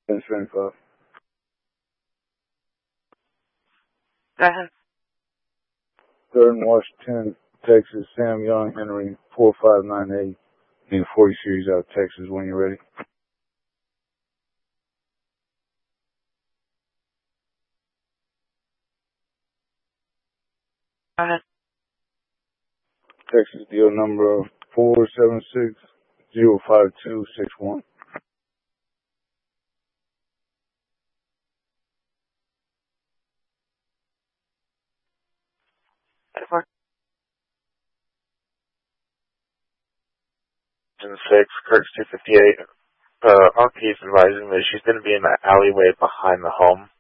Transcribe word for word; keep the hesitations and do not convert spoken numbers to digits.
ten seventy-five. Go ahead. third and Washington, Texas, Sam Young, Henry, four five nine eight. Need forty series out of Texas when you're ready. Go ahead. Texas deal number four seven six zero five two six one. six, Kirk's two fifty-eight. Uh, R P is advising that she's going to be in the alleyway behind the home.